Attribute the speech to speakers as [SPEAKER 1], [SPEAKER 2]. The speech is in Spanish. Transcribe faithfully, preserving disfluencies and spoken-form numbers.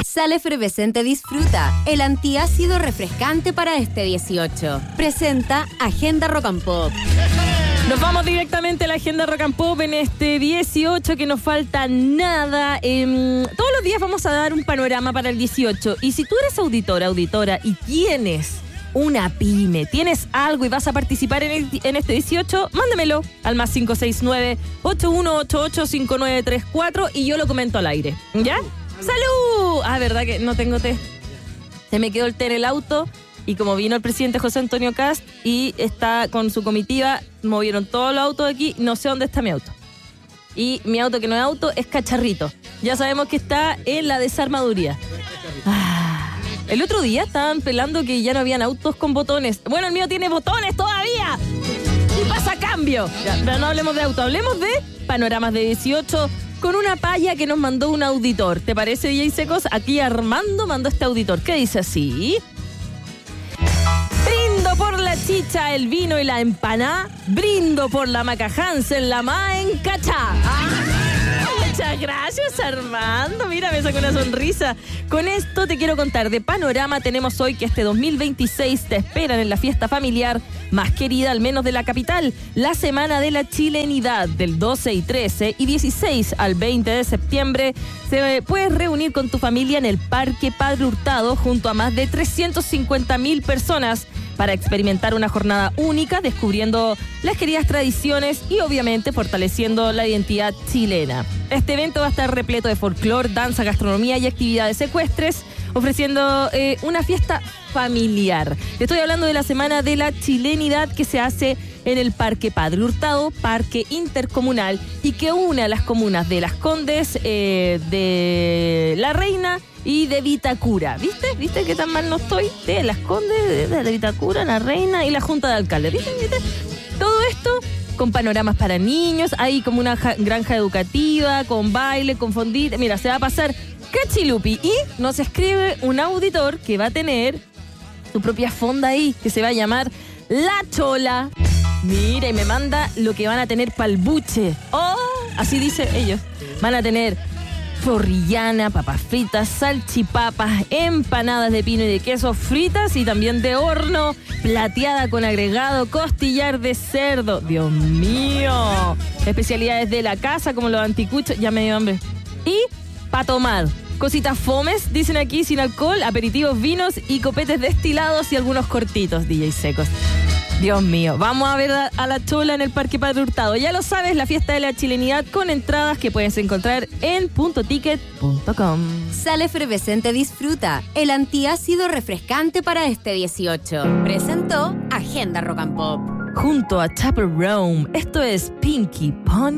[SPEAKER 1] Sal Efervescente Disfruta, el antiácido refrescante para este dieciocho. Presenta Agenda Rock and Pop.
[SPEAKER 2] Nos vamos directamente a la Agenda Rock and Pop en este dieciocho, que nos falta nada. Eh, todos los días vamos a dar un panorama para el dieciocho. Y si tú eres auditora, auditora y tienes una pyme, tienes algo y vas a participar en, el, en este dieciocho, mándamelo al más cinco seis nueve, ocho uno ocho ocho, cinco nueve tres cuatro y yo lo comento al aire. ¿Ya? ¡Salud! Ah, verdad que no tengo té. Se me quedó el té en el auto y como vino el presidente José Antonio Kast y está con su comitiva, movieron todos los autos de aquí, no sé dónde está mi auto. Y mi auto, que no es auto, es cacharrito. Ya sabemos que está en la desarmaduría. Ah. El otro día estaban pelando que ya no habían autos con botones. Bueno, el mío tiene botones todavía. Y pasa cambio. Ya, pero no hablemos de auto, hablemos de panoramas de dieciocho con una palla que nos mandó un auditor. ¿Te parece, D J Secos? Aquí Armando mandó este auditor. ¿Qué dice así? Brindo por la chicha, el vino y la empaná. Brindo por la Maca Hansen, la ma en cachá. ¡Ah! Muchas gracias, Armando. Mira, me sacó una sonrisa. Con esto te quiero contar de panorama. Tenemos hoy que este dos mil veintiséis te esperan en la fiesta familiar más querida, al menos de la capital, la Semana de la Chilenidad, del doce y trece y dieciséis al veinte de septiembre. Se puedes reunir con tu familia en el Parque Padre Hurtado junto a más de trescientas cincuenta mil personas para experimentar una jornada única, descubriendo las queridas tradiciones y obviamente fortaleciendo la identidad chilena. Este evento va a estar repleto de folclore, danza, gastronomía y actividades ecuestres, ofreciendo eh, una fiesta familiar. Te estoy hablando de la Semana de la Chilenidad, que se hace en el Parque Padre Hurtado, parque intercomunal, y que une a las comunas de Las Condes, eh, de La Reina y de Vitacura. ¿Viste? ¿Viste que tan mal no estoy? De Las Condes, de, de Vitacura, La Reina y la Junta de Alcaldes. ¿Viste? ¿Viste? Todo esto con panoramas para niños, hay como una ja- granja educativa, con baile, con fondita. Mira, se va a pasar cachilupi. Y nos escribe un auditor que va a tener su propia fonda ahí, que se va a llamar La Chola. Mira, y me manda lo que van a tener pa'l buche. Oh, así dice ellos. Van a tener forrillana, papas fritas, salchipapas, empanadas de pino y de queso fritas y también de horno, plateada con agregado, costillar de cerdo. Dios mío. Especialidades de la casa como los anticuchos. Ya me dio hambre. Y pa' tomar. Cositas fomes, dicen aquí, sin alcohol, aperitivos, vinos y copetes destilados y algunos cortitos, D J Secos. Dios mío, vamos a ver a, a La Chola en el Parque Padre Hurtado. Ya lo sabes, la fiesta de la chilenidad con entradas que puedes encontrar en punto ticket punto com.
[SPEAKER 1] Sal Efervescente Disfruta, el antiácido refrescante para este dieciocho. Presentó Agenda Rock and Pop.
[SPEAKER 2] Junto a Chaperone, esto es Pinky Pony.